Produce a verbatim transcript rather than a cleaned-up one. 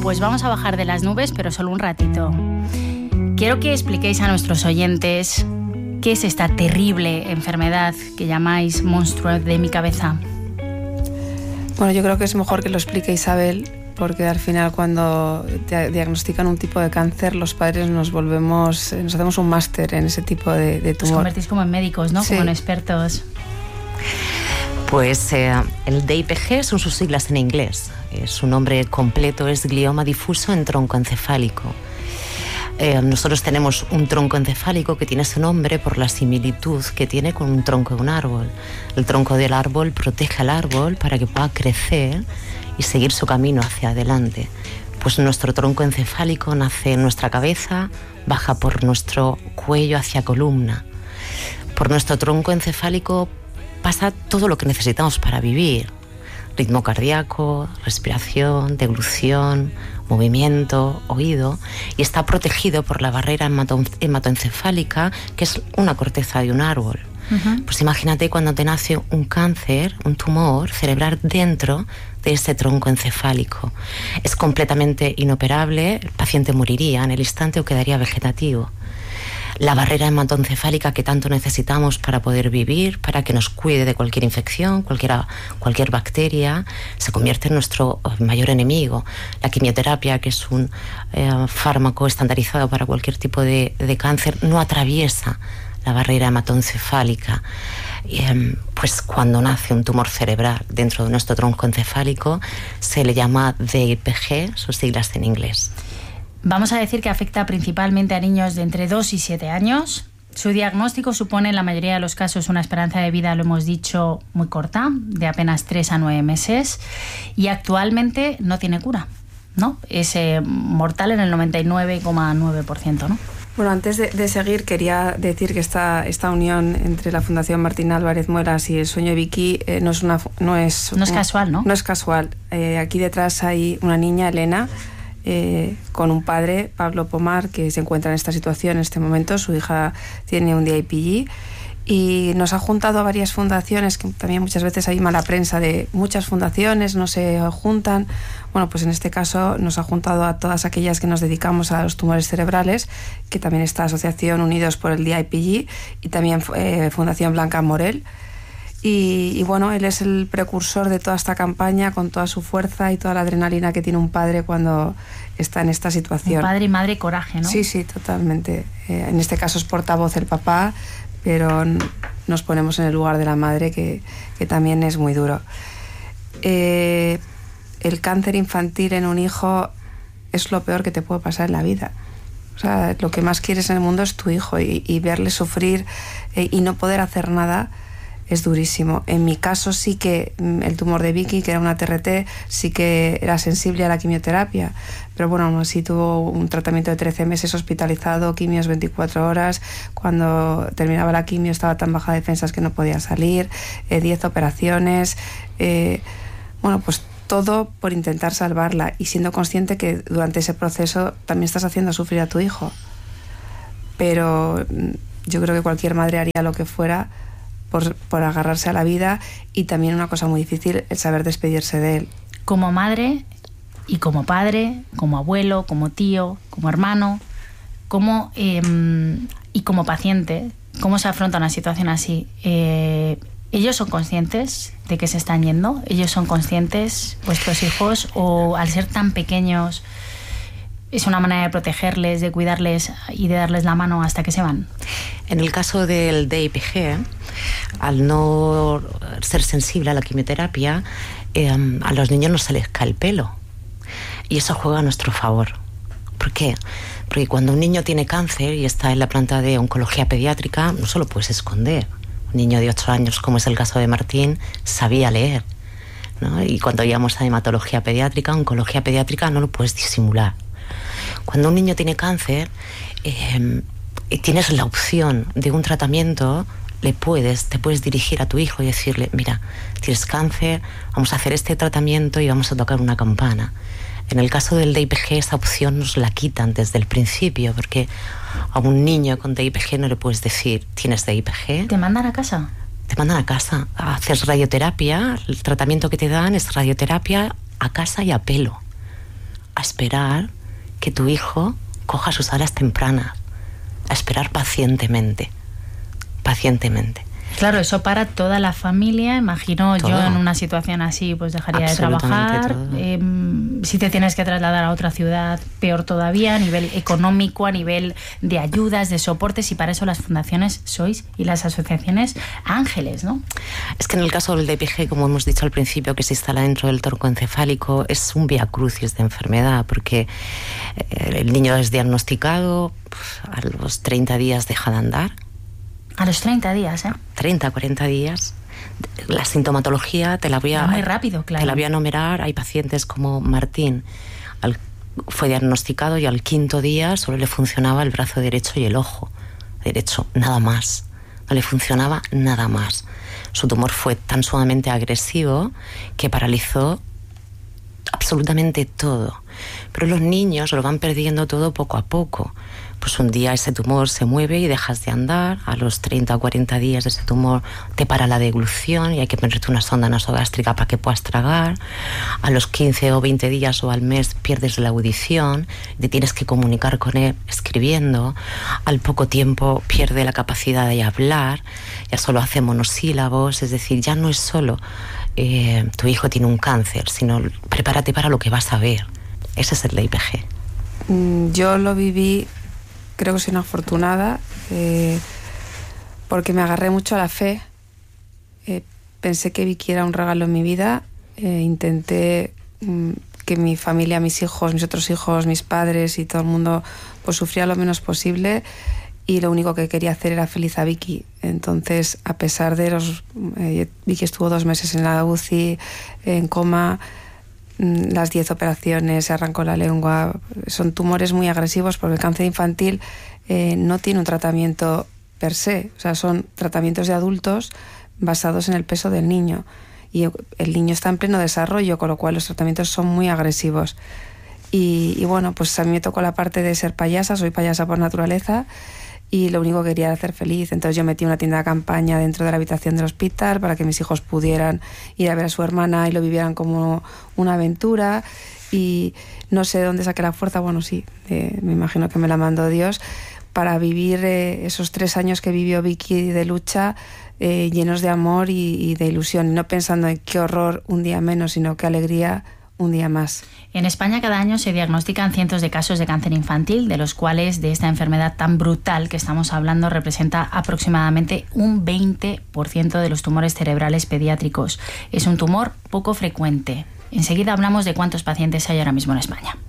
pues vamos a bajar de las nubes, pero solo un ratito. Quiero que expliquéis a nuestros oyentes qué es esta terrible enfermedad que llamáis monstruo de mi cabeza. Bueno, yo creo que es mejor que lo explique Isabel, porque al final cuando te diagnostican un tipo de cáncer, los padres nos volvemos, nos hacemos un máster en ese tipo de, de tumor. Os convertís como en médicos, ¿no? Sí. Como en expertos. Pues eh, el D I P G son sus siglas en inglés. Eh, su nombre completo es glioma difuso en tronco encefálico. Eh, nosotros tenemos un tronco encefálico que tiene ese nombre por la similitud que tiene con un tronco de un árbol. El tronco del árbol protege al árbol para que pueda crecer y seguir su camino hacia adelante. Pues nuestro tronco encefálico nace en nuestra cabeza, baja por nuestro cuello hacia columna. Por nuestro tronco encefálico pasa todo lo que necesitamos para vivir: ritmo cardíaco, respiración, deglución, movimiento, oído, y está protegido por la barrera hemato- hematoencefálica, que es una corteza de un árbol. Uh-huh. Pues imagínate cuando te nace un cáncer, un tumor cerebral dentro de ese tronco encefálico. Es completamente inoperable, el paciente moriría en el instante o quedaría vegetativo. La barrera hematoencefálica que tanto necesitamos para poder vivir, para que nos cuide de cualquier infección, cualquier, cualquier bacteria, se convierte en nuestro mayor enemigo. La quimioterapia, que es un eh, fármaco estandarizado para cualquier tipo de, de cáncer, no atraviesa la barrera hematoencefálica. Eh, pues cuando nace un tumor cerebral dentro de nuestro tronco encefálico, se le llama D I P G, sus siglas en inglés. Vamos a decir que afecta principalmente a niños de entre dos y siete años. Su diagnóstico supone en la mayoría de los casos una esperanza de vida, lo hemos dicho, muy corta, de apenas tres a nueve meses, y actualmente no tiene cura, ¿no? Es eh, mortal en el noventa y nueve coma nueve por ciento, ¿no? Bueno, antes de, de seguir, quería decir que esta, esta unión entre la Fundación Martín Álvarez Muelas y el Sueño de Vicky eh, no es una no es, no es casual, ¿no? No es casual. Eh, aquí detrás hay una niña, Elena, Eh, con un padre, Pablo Pomar, que se encuentra en esta situación en este momento. Su hija tiene un D I P G y nos ha juntado a varias fundaciones, que también muchas veces hay mala prensa de muchas fundaciones, no se juntan. Bueno, pues en este caso nos ha juntado a todas aquellas que nos dedicamos a los tumores cerebrales, que también está Asociación Unidos por el D I P G y también eh, Fundación Blanca Morel. Y, y bueno, él es el precursor de toda esta campaña, con toda su fuerza y toda la adrenalina que tiene un padre cuando está en esta situación. Un padre y madre coraje, ¿no? Sí, sí, totalmente. Eh, en este caso es portavoz el papá, pero nos ponemos en el lugar de la madre, que, que también es muy duro. Eh, el cáncer infantil en un hijo es lo peor que te puede pasar en la vida. O sea, lo que más quieres en el mundo es tu hijo, y, y verle sufrir eh, y no poder hacer nada es durísimo. En mi caso sí que el tumor de Vicky, que era una T R T, sí que era sensible a la quimioterapia, pero bueno, aún así tuvo un tratamiento de trece meses hospitalizado, quimios veinticuatro horas, cuando terminaba la quimio estaba tan baja de defensas que no podía salir, eh, diez operaciones, eh, bueno, pues todo por intentar salvarla, y siendo consciente que durante ese proceso también estás haciendo sufrir a tu hijo. Pero yo creo que cualquier madre haría lo que fuera Por, por agarrarse a la vida, y también una cosa muy difícil, el saber despedirse de él. Como madre y como padre, como abuelo, como tío, como hermano, como, eh, y como paciente, ¿cómo se afronta una situación así? Eh, ¿Ellos son conscientes de que se están yendo? ¿Ellos son conscientes, vuestros hijos, o al ser tan pequeños es una manera de protegerles, de cuidarles y de darles la mano hasta que se van? En el caso del D I P G, al no ser sensible a la quimioterapia, eh, a los niños no se les cae el pelo. Y eso juega a nuestro favor. ¿Por qué? Porque cuando un niño tiene cáncer y está en la planta de oncología pediátrica, no se lo puedes esconder. Un niño de ocho años, como es el caso de Martín, sabía leer, ¿no? Y cuando íbamos a hematología pediátrica, oncología pediátrica, no lo puedes disimular. Cuando un niño tiene cáncer, eh, tienes la opción de un tratamiento, le puedes, te puedes dirigir a tu hijo y decirle: mira, tienes cáncer, vamos a hacer este tratamiento y vamos a tocar una campana. En el caso del D I P G, esa opción nos la quitan desde el principio, porque a un niño con D I P G no le puedes decir: tienes D I P G. ¿Te mandan a casa? Te mandan a casa. Haces radioterapia, el tratamiento que te dan es radioterapia a casa y a pelo. esperar que tu hijo coja sus alas tempranas, a esperar pacientemente, pacientemente. Claro, eso para toda la familia. Imagino todo. Yo en una situación así pues dejaría de trabajar. Eh, si te tienes que trasladar a otra ciudad, peor todavía, a nivel económico, a nivel de ayudas, de soportes, y para eso las fundaciones sois y las asociaciones ángeles, ¿no? Es que en el caso del D P G, como hemos dicho al principio, que se instala dentro del tronco encefálico, es un vía crucis de enfermedad, porque el niño es diagnosticado, a los treinta días deja de andar. A los treinta días, ¿eh? treinta, cuarenta días. La sintomatología te la voy a... Muy rápido, claro. Te la voy a enumerar. Hay pacientes como Martín, al, fue diagnosticado y al quinto día solo le funcionaba el brazo derecho y el ojo derecho, nada más. No le funcionaba nada más. Su tumor fue tan sumamente agresivo que paralizó absolutamente todo. Pero los niños lo van perdiendo todo poco a poco. Pues un día ese tumor se mueve y dejas de andar. A los treinta o cuarenta días de ese tumor te para la deglución y hay que ponerte una sonda nasogástrica para que puedas tragar. A los quince o veinte días o al mes pierdes la audición, te tienes que comunicar con él escribiendo. Al poco tiempo pierde la capacidad de hablar, ya solo hace monosílabos. Es decir, ya no es solo eh, tu hijo tiene un cáncer, sino prepárate para lo que vas a ver. Ese es el D I P G. Yo lo viví, creo que soy una afortunada, eh, porque me agarré mucho a la fe. Eh, pensé que Vicky era un regalo en mi vida. Eh, intenté mm, que mi familia, mis hijos, mis otros hijos, mis padres y todo el mundo pues sufriera lo menos posible, y lo único que quería hacer era feliz a Vicky. Entonces, a pesar de los... Eh, Vicky estuvo dos meses en la U C I, en coma, las diez operaciones, se arrancó la lengua. Son tumores muy agresivos porque el cáncer infantil eh, no tiene un tratamiento per se. O sea, son tratamientos de adultos basados en el peso del niño. Y el niño está en pleno desarrollo, con lo cual los tratamientos son muy agresivos. Y, y bueno, pues a mí me tocó la parte de ser payasa. Soy payasa por naturaleza y lo único que quería era hacer feliz. Entonces yo metí una tienda de campaña dentro de la habitación del hospital para que mis hijos pudieran ir a ver a su hermana y lo vivieran como una aventura. Y no sé dónde saqué la fuerza, bueno, sí, eh, me imagino que me la mandó Dios, para vivir eh, esos tres años que vivió Vicky de lucha, eh, llenos de amor y, y de ilusión, y no pensando en qué horror un día menos, sino qué alegría un día más. En España cada año se diagnostican cientos de casos de cáncer infantil, de los cuales de esta enfermedad tan brutal que estamos hablando representa aproximadamente un veinte por ciento de los tumores cerebrales pediátricos. Es un tumor poco frecuente. Enseguida hablamos de cuántos pacientes hay ahora mismo en España.